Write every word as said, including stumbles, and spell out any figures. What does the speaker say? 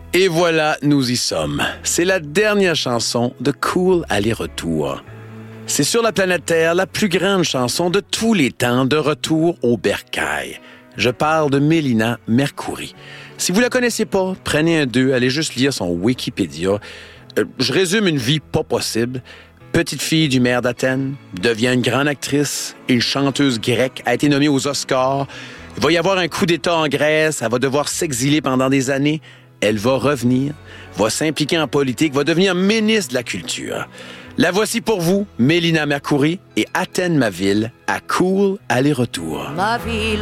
Et voilà, nous y sommes. C'est la dernière chanson de Cool Aller-Retour. C'est sur la planète Terre la plus grande chanson de tous les temps de retour au bercail. Je parle de Mélina Mercouri. Si vous la connaissez pas, prenez un deux, allez juste lire son Wikipédia. Euh, je résume une vie pas possible. Petite fille du maire d'Athènes, devient une grande actrice, une chanteuse grecque, a été nommée aux Oscars. Il va y avoir un coup d'État en Grèce, elle va devoir s'exiler pendant des années. Elle va revenir, va s'impliquer en politique, va devenir ministre de la Culture. La voici pour vous, Mélina Mercouri et Athènes, ma ville, à Cool Aller-Retour. Ma ville.